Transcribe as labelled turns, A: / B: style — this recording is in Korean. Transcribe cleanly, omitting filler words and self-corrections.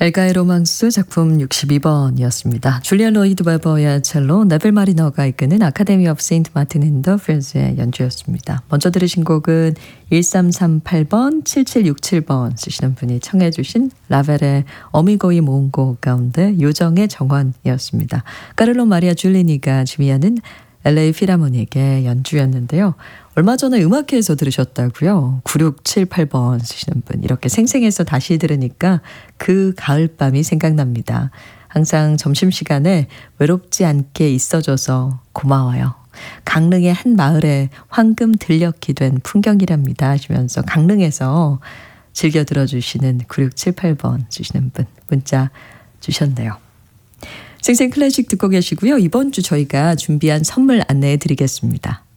A: 엘가의 로망스 작품 62번이었습니다. 줄리안 로이드 웨버의 첼로, 네빌 마리너가 이끄는 아카데미 오브 세인트 마틴 인 더 필즈의 연주였습니다. 먼저 들으신 곡은 1338번, 7767번 쓰시는 분이 청해 주신 라벨의 어미고이 모음곡 가운데 요정의 정환이었습니다. 카를로 마리아 줄리니가 지휘하는 LA 필하모닉의 연주였는데요. 얼마 전에 음악회에서 들으셨다고요. 9678번 쓰시는 분. 이렇게 생생해서 다시 들으니까 그 가을밤이 생각납니다. 항상 점심시간에 외롭지 않게 있어줘서 고마워요. 강릉의 한 마을에 황금 들녘이 된 풍경이랍니다 하시면서 강릉에서 즐겨 들어주시는 9678번 쓰시는 분 문자 주셨네요. 생생 클래식 듣고 계시고요. 이번 주 저희가 준비한 선물 안내해 드리겠습니다.